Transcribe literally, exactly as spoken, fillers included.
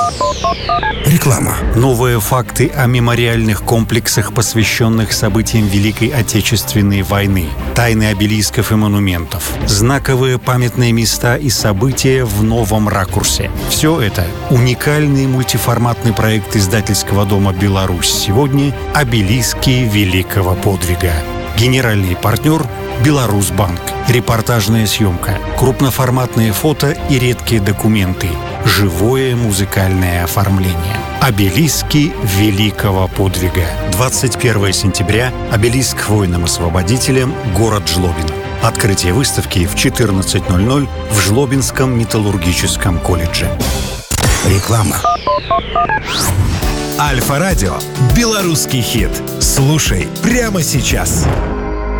Реклама. Новые факты о мемориальных комплексах, посвященных событиям Великой Отечественной войны. Тайны обелисков и монументов. Знаковые памятные места и события в новом ракурсе. Все это — уникальный мультиформатный проект издательского дома «Беларусь сегодня» «Обелиски великого подвига». Генеральный партнер — «Беларусьбанк». Репортажная съемка, крупноформатные фото и редкие документы, живое музыкальное оформление. «Обелиски великого подвига». двадцать первого сентября. Обелиск воинам-освободителям, город Жлобин. Открытие выставки в четырнадцать ноль ноль в Жлобинском металлургическом колледже. Реклама. Альфа-радио. Белорусский хит. Слушай прямо сейчас.